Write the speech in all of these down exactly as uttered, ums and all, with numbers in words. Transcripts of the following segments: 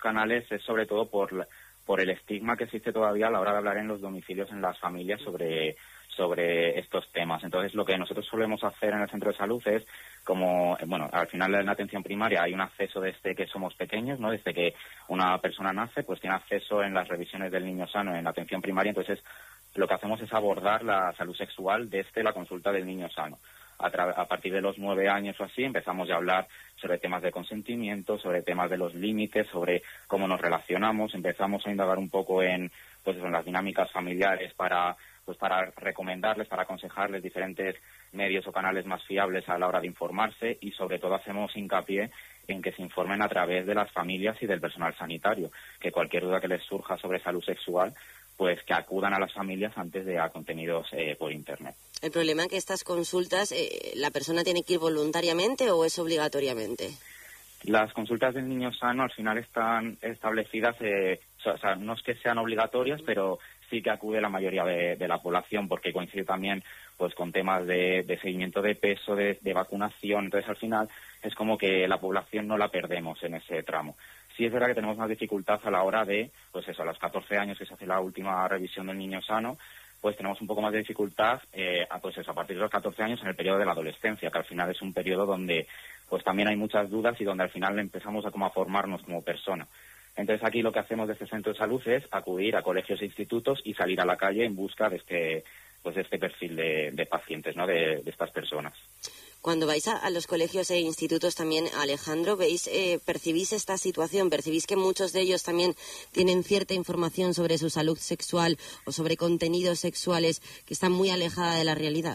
canales es sobre todo por, la, por el estigma que existe todavía a la hora de hablar en los domicilios, en las familias, sobre, sobre estos temas. Entonces, lo que nosotros solemos hacer en el centro de salud es, como, bueno, al final en la atención primaria hay un acceso desde que somos pequeños, ¿no? Desde que una persona nace, pues tiene acceso en las revisiones del niño sano en la atención primaria. Entonces, lo que hacemos es abordar la salud sexual desde la consulta del niño sano. A, a partir de los nueve años o así empezamos ya a hablar sobre temas de consentimiento, sobre temas de los límites, sobre cómo nos relacionamos. Empezamos a indagar un poco en, pues, en las dinámicas familiares para, pues, para recomendarles, para aconsejarles diferentes medios o canales más fiables a la hora de informarse, y sobre todo hacemos hincapié en que se informen a través de las familias y del personal sanitario, que cualquier duda que les surja sobre salud sexual, pues que acudan a las familias antes de a contenidos eh, por Internet. El problema es que estas consultas, eh, ¿la persona tiene que ir voluntariamente o es obligatoriamente? Las consultas del niño sano al final están establecidas, eh, o sea, no es que sean obligatorias, pero sí que acude la mayoría de, de la población, porque coincide también pues con temas de, de seguimiento de peso, de, de vacunación. Entonces, al final es como que la población no la perdemos en ese tramo. Sí es verdad que tenemos más dificultad a la hora de, pues eso, a los catorce años que se hace la última revisión del niño sano, pues tenemos un poco más de dificultad eh, a, pues eso, a partir de los catorce años en el periodo de la adolescencia, que al final es un periodo donde pues también hay muchas dudas y donde al final empezamos a como a formarnos como persona. Entonces aquí lo que hacemos desde el centro de salud es acudir a colegios e institutos y salir a la calle en busca de este, pues de este perfil de, de pacientes, ¿no? de, de estas personas. Cuando vais a, a los colegios e institutos también, Alejandro, veis, eh, percibís esta situación, percibís que muchos de ellos también tienen cierta información sobre su salud sexual o sobre contenidos sexuales que están muy alejada de la realidad.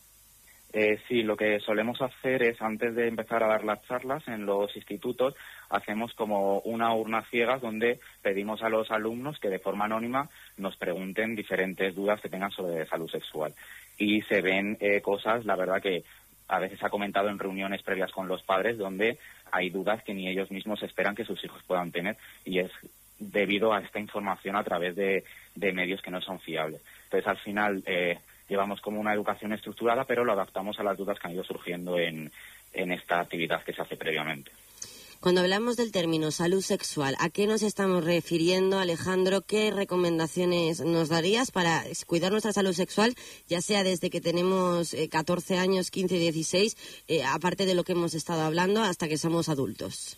Eh, sí, lo que solemos hacer es, antes de empezar a dar las charlas en los institutos, hacemos como una urna ciega donde pedimos a los alumnos que de forma anónima nos pregunten diferentes dudas que tengan sobre salud sexual. Y se ven eh, cosas, la verdad que a veces se ha comentado en reuniones previas con los padres, donde hay dudas que ni ellos mismos esperan que sus hijos puedan tener, y es debido a esta información a través de, de medios que no son fiables. Entonces, al final, eh, llevamos como una educación estructurada, pero lo adaptamos a las dudas que han ido surgiendo en, en esta actividad que se hace previamente. Cuando hablamos del término salud sexual, ¿a qué nos estamos refiriendo, Alejandro? ¿Qué recomendaciones nos darías para cuidar nuestra salud sexual, ya sea desde que tenemos eh, catorce años, quince, dieciséis, eh, aparte de lo que hemos estado hablando, hasta que somos adultos?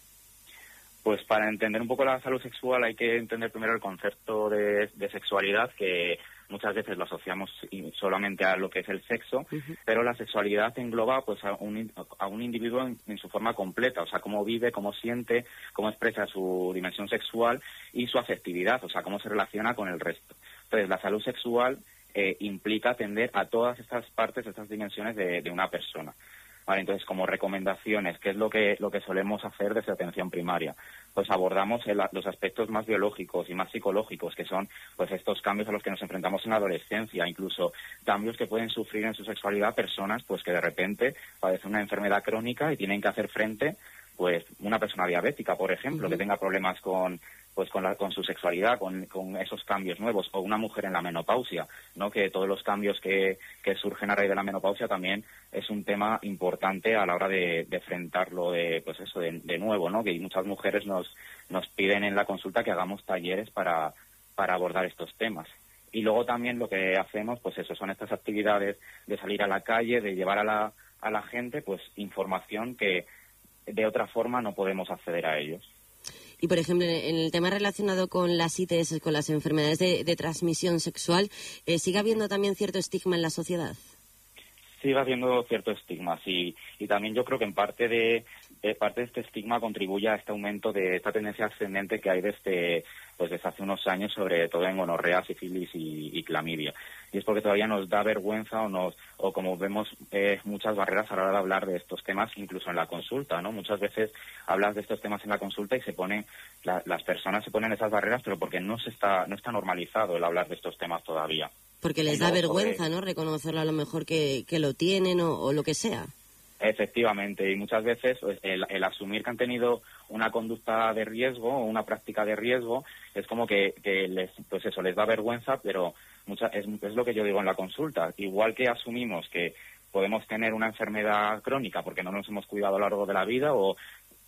Pues para entender un poco la salud sexual hay que entender primero el concepto de, de sexualidad, que muchas veces lo asociamos solamente a lo que es el sexo, uh-huh. pero la sexualidad engloba pues a un, a un individuo en, en su forma completa, o sea, cómo vive, cómo siente, cómo expresa su dimensión sexual y su afectividad, o sea, cómo se relaciona con el resto. Entonces, la salud sexual eh, implica atender a todas estas partes, estas dimensiones de, de una persona. Vale, entonces, como recomendaciones, ¿qué es lo que lo que solemos hacer desde atención primaria? Pues abordamos el, los aspectos más biológicos y más psicológicos, que son pues estos cambios a los que nos enfrentamos en la adolescencia, incluso cambios que pueden sufrir en su sexualidad personas pues que de repente padecen una enfermedad crónica y tienen que hacer frente, pues una persona diabética, por ejemplo, uh-huh. que tenga problemas con pues con, la, con su sexualidad, con, con esos cambios nuevos, o una mujer en la menopausia, ¿no? Que todos los cambios que, que surgen a raíz de la menopausia también es un tema importante a la hora de, de enfrentarlo de, pues eso, de, de nuevo, ¿no? Que muchas mujeres nos, nos piden en la consulta que hagamos talleres para, para abordar estos temas. Y luego también lo que hacemos, pues eso, son estas actividades de salir a la calle, de llevar a la, a la gente, pues información que de otra forma no podemos acceder a ellos. Y, por ejemplo, en el tema relacionado con las I T S, con las enfermedades de, de transmisión sexual, eh, ¿sigue habiendo también cierto estigma en la sociedad? Sigue habiendo cierto estigma, sí. Y también yo creo que en parte de, de parte de este estigma contribuye a este aumento de esta tendencia ascendente que hay desde, pues desde hace unos años, sobre todo en gonorrea, sífilis y, y clamidia. Y es porque todavía nos da vergüenza o nos o como vemos eh, muchas barreras a la hora de hablar de estos temas, incluso en la consulta, ¿no? Muchas veces hablas de estos temas en la consulta y se ponen la, las personas se ponen esas barreras, pero porque no se está no está normalizado el hablar de estos temas todavía. Porque les da vergüenza, ¿no? Reconocerlo a lo mejor que, que lo tienen o, o lo que sea. Efectivamente, y muchas veces el, el asumir que han tenido una conducta de riesgo o una práctica de riesgo es como que, que les, pues eso, les da vergüenza, pero mucha, es, es lo que yo digo en la consulta. Igual que asumimos que podemos tener una enfermedad crónica porque no nos hemos cuidado a lo largo de la vida, o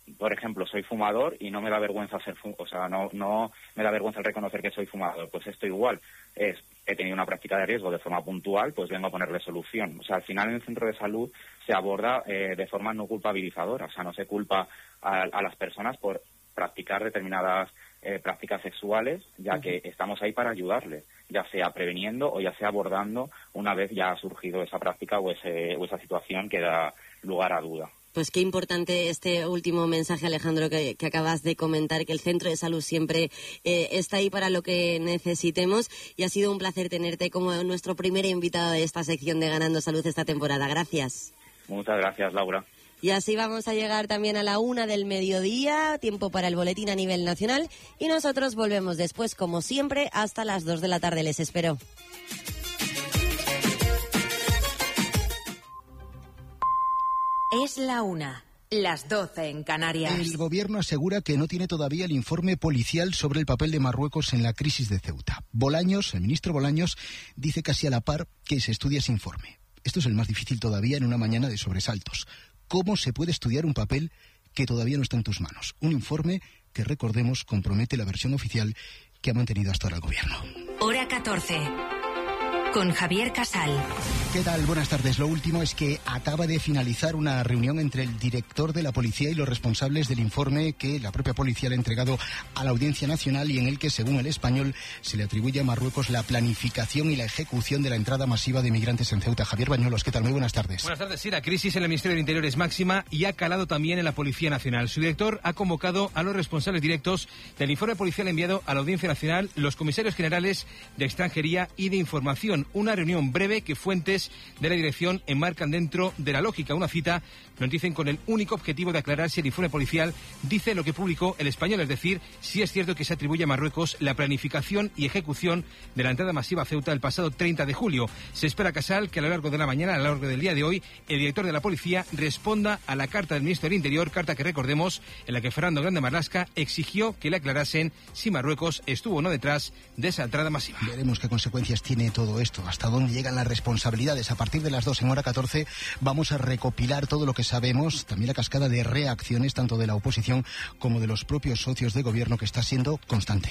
por ejemplo, soy fumador y no me da vergüenza ser fu- o sea, no no me da vergüenza el reconocer que soy fumador. Pues esto igual es, he tenido una práctica de riesgo de forma puntual, pues vengo a ponerle solución. O sea, al final en el centro de salud se aborda eh, de forma no culpabilizadora, o sea, no se culpa a, a las personas por practicar determinadas eh, prácticas sexuales, ya que estamos ahí para ayudarles, ya sea preveniendo o ya sea abordando una vez ya ha surgido esa práctica o, ese, o esa situación que da lugar a duda. Pues qué importante este último mensaje, Alejandro, que, que acabas de comentar, que el centro de salud siempre eh, está ahí para lo que necesitemos, y ha sido un placer tenerte como nuestro primer invitado de esta sección de Ganando Salud esta temporada. Gracias. Muchas gracias, Laura. Y así vamos a llegar también a la una del mediodía, tiempo para el boletín a nivel nacional, y nosotros volvemos después, como siempre, hasta las dos de la tarde. Les espero. Es la una, las doce en Canarias. El gobierno asegura que no tiene todavía el informe policial sobre el papel de Marruecos en la crisis de Ceuta. Bolaños, el ministro Bolaños, dice casi a la par que se estudia ese informe. Esto es el más difícil todavía en una mañana de sobresaltos. ¿Cómo se puede estudiar un papel que todavía no está en tus manos? Un informe que, recordemos, compromete la versión oficial que ha mantenido hasta ahora el gobierno. Hora catorce. Con Javier Casal. ¿Qué tal? Buenas tardes. Lo último es que acaba de finalizar una reunión entre el director de la policía y los responsables del informe que la propia policía le ha entregado a la Audiencia Nacional, y en el que, según El Español, se le atribuye a Marruecos la planificación y la ejecución de la entrada masiva de migrantes en Ceuta. Javier Bañuelos, ¿qué tal? Muy buenas tardes. Buenas tardes. Sí, la crisis en el Ministerio del Interior es máxima y ha calado también en la Policía Nacional. Su director ha convocado a los responsables directos del informe policial enviado a la Audiencia Nacional, los comisarios generales de Extranjería y de Información. Una reunión breve que fuentes de la dirección enmarcan dentro de la lógica. Una cita, nos dicen, con el único objetivo de aclarar si el informe policial dice lo que publicó El Español, es decir, si es cierto que se atribuye a Marruecos la planificación y ejecución de la entrada masiva a Ceuta el pasado treinta de julio. Se espera, Casal, que a lo largo de la mañana, a lo largo del día de hoy, el director de la policía responda a la carta del ministro del Interior, carta que, recordemos, en la que Fernando Grande Marlaska exigió que le aclarasen si Marruecos estuvo o no detrás de esa entrada masiva. Veremos qué consecuencias tiene todo esto, hasta dónde llegan las responsabilidades. A partir de las dos en hora catorce vamos a recopilar todo lo que sabemos, también la cascada de reacciones tanto de la oposición como de los propios socios de gobierno, que está siendo constante.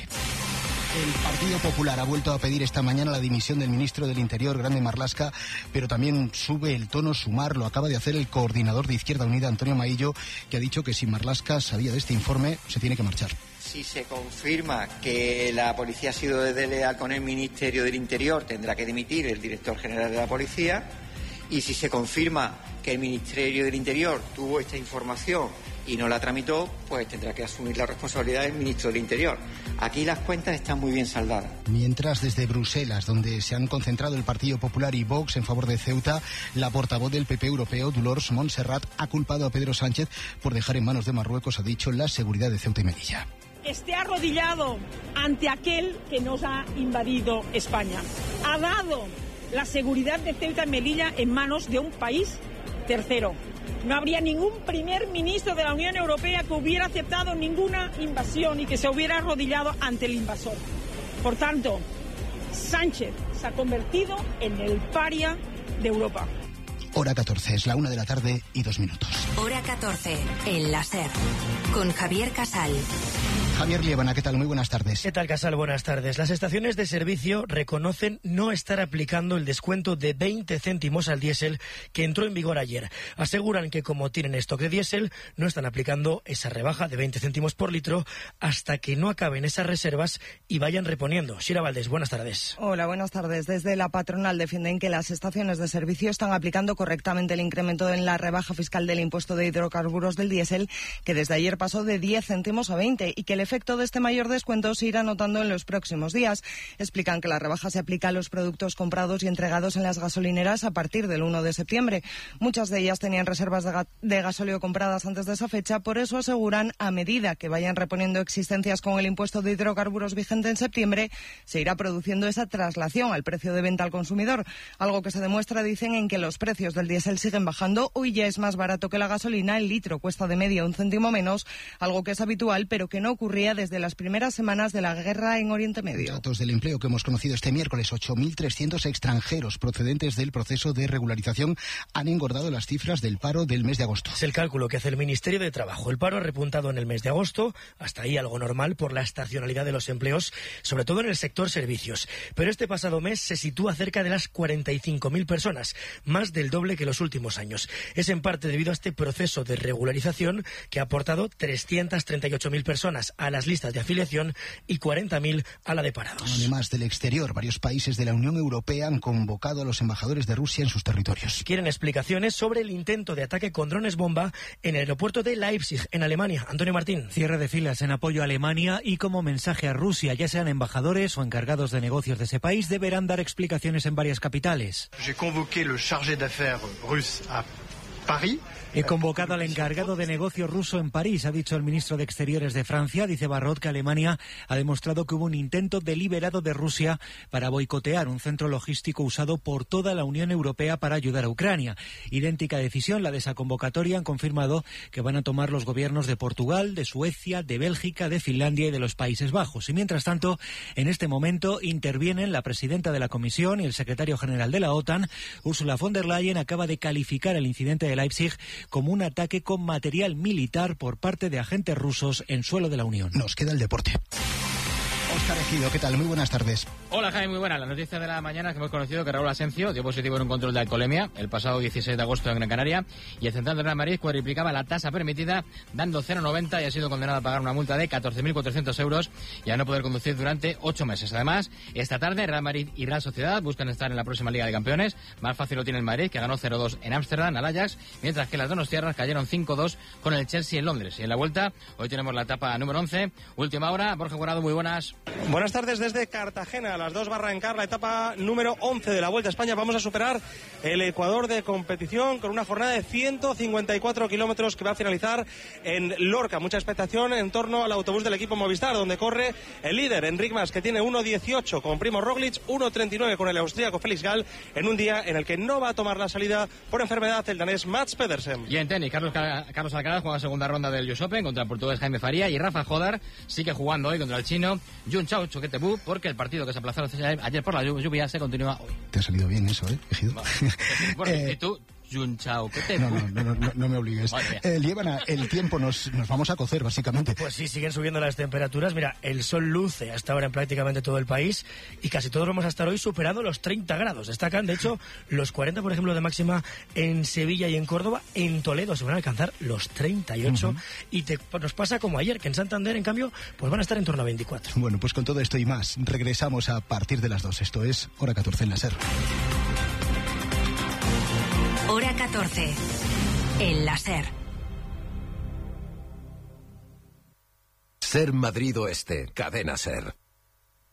El Partido Popular ha vuelto a pedir esta mañana la dimisión del ministro del Interior, Grande Marlaska, pero también sube el tono Sumar. Lo acaba de hacer el coordinador de Izquierda Unida, Antonio Maillo, que ha dicho que si Marlaska sabía de este informe, se tiene que marchar. Si se confirma que la policía ha sido desleal con el Ministerio del Interior, tendrá que dimitir el director general de la policía. Y si se confirma que el Ministerio del Interior tuvo esta información y no la tramitó, pues tendrá que asumir la responsabilidad del ministro del Interior. Aquí las cuentas están muy bien saldadas. Mientras, desde Bruselas, donde se han concentrado el Partido Popular y Vox en favor de Ceuta, la portavoz del P P europeo, Dolors Montserrat, ha culpado a Pedro Sánchez por dejar en manos de Marruecos, ha dicho, la seguridad de Ceuta y Melilla. Esté arrodillado ante aquel que nos ha invadido España. Ha dado la seguridad de Ceuta y Melilla en manos de un país tercero. No habría ningún primer ministro de la Unión Europea que hubiera aceptado ninguna invasión y que se hubiera arrodillado ante el invasor. Por tanto, Sánchez se ha convertido en el paria de Europa. Hora catorce, es la una de la tarde y dos minutos. Hora catorce, en la SER, con Javier Casal. Javier Liébana, ¿qué tal? Muy buenas tardes. ¿Qué tal, Casal? Buenas tardes. Las estaciones de servicio reconocen no estar aplicando el descuento de veinte céntimos al diésel que entró en vigor ayer. Aseguran que, como tienen stock de diésel, no están aplicando esa rebaja de veinte céntimos por litro hasta que no acaben esas reservas y vayan reponiendo. Shira Valdés, buenas tardes. Hola, buenas tardes. Desde la patronal defienden que las estaciones de servicio están aplicando correctamente el incremento en la rebaja fiscal del impuesto de hidrocarburos del diésel, que desde ayer pasó de diez céntimos a veinte, y que el efecto de este mayor descuento se irá notando en los próximos días. Explican que la rebaja se aplica a los productos comprados y entregados en las gasolineras a partir del uno de septiembre. Muchas de ellas tenían reservas de, ga de gasóleo compradas antes de esa fecha, por eso aseguran, a medida que vayan reponiendo existencias con el impuesto de hidrocarburos vigente en septiembre, se irá produciendo esa traslación al precio de venta al consumidor, algo que se demuestra, dicen, en que los precios del diésel siguen bajando. Hoy ya es más barato que la gasolina, el litro cuesta de media un céntimo menos, algo que es habitual pero que no ocurre ocurría desde las primeras semanas de la guerra en Oriente Medio. Datos del empleo que hemos conocido este miércoles. ocho mil trescientos extranjeros procedentes del proceso de regularización han engordado las cifras del paro del mes de agosto. Es el cálculo que hace el Ministerio de Trabajo. El paro ha repuntado en el mes de agosto, hasta ahí algo normal por la estacionalidad de los empleos, sobre todo en el sector servicios. Pero este pasado mes se sitúa cerca de las cuarenta y cinco mil personas, más del doble que los últimos años. Es en parte debido a este proceso de regularización que ha aportado trescientas treinta y ocho mil personas a las listas de afiliación y cuarenta mil a la de parados. Además del exterior, varios países de la Unión Europea han convocado a los embajadores de Rusia en sus territorios. Quieren explicaciones sobre el intento de ataque con drones bomba en el aeropuerto de Leipzig, en Alemania. Antonio Martín. Cierre de filas en apoyo a Alemania y como mensaje a Rusia, ya sean embajadores o encargados de negocios de ese país, deberán dar explicaciones en varias capitales. J'ai convoqué le chargé d'affaires russe à Paris. He convocado al encargado de negocio ruso en París, ha dicho el ministro de Exteriores de Francia. Dice Barrot que Alemania ha demostrado que hubo un intento deliberado de Rusia para boicotear un centro logístico usado por toda la Unión Europea para ayudar a Ucrania. Idéntica decisión, la de esa convocatoria, han confirmado que van a tomar los gobiernos de Portugal, de Suecia, de Bélgica, de Finlandia y de los Países Bajos. Y mientras tanto, en este momento intervienen la presidenta de la Comisión y el secretario general de la OTAN. Ursula von der Leyen acaba de calificar el incidente de Leipzig como un ataque con material militar por parte de agentes rusos en suelo de la Unión. Nos queda el deporte. Óscar Ejido, ¿qué tal? Muy buenas tardes. Hola, Jaime, muy buena. La noticia de la mañana es que hemos conocido que Raúl Asencio dio positivo en un control de alcoholemia el pasado dieciséis de agosto en Gran Canaria y el central de Real Madrid cuadriplicaba la tasa permitida dando cero coma noventa y ha sido condenado a pagar una multa de catorce mil cuatrocientos euros y a no poder conducir durante ocho meses. Además, esta tarde Real Madrid y Real Sociedad buscan estar en la próxima Liga de Campeones. Más fácil lo tiene el Madrid, que ganó cero dos en Ámsterdam al Ajax, mientras que las donostiarras cayeron cinco dos con el Chelsea en Londres. Y en la vuelta, hoy tenemos la etapa número once, última hora. Borja Guarado, muy buenas. Buenas tardes desde Cartagena, a las dos va a arrancar la etapa número once de la Vuelta a España. Vamos a superar el Ecuador de competición con una jornada de ciento cincuenta y cuatro kilómetros que va a finalizar en Lorca. Mucha expectación en torno al autobús del equipo Movistar, donde corre el líder, Enric Mas, que tiene uno dieciocho con Primo Roglic, uno treinta y nueve con el austríaco Félix Gall, en un día en el que no va a tomar la salida por enfermedad el danés Mats Pedersen. Y en tenis, Carlos, Carlos Alcaraz juega la segunda ronda del U S Open contra el portugués Jaime Faría, y Rafa Jodar sigue jugando hoy contra el chino Jun Chao Chuquetebú, porque el partido que se aplazó ayer por la lluvia se continúa hoy. Te ha salido bien eso, ¿eh, Ejido? Bueno, ¿y tú? Jun Chao, ¿qué te... No, no, no, no, no me obligues. Eh, Liébana, el tiempo nos, nos vamos a cocer, básicamente. Pues sí, siguen subiendo las temperaturas. Mira, el sol luce hasta ahora en prácticamente todo el país y casi todos vamos a estar hoy superando los treinta grados. Destacan, de hecho, los cuarenta, por ejemplo, de máxima en Sevilla y en Córdoba. En Toledo se van a alcanzar los treinta y ocho. Uh-huh. Y te, pues nos pasa como ayer, que en Santander, en cambio, pues van a estar en torno a veinticuatro. Bueno, pues con todo esto y más, regresamos a partir de las dos. Esto es Hora catorce en la SER. Hora catorce, en la SER. SER Madrid Oeste, Cadena SER.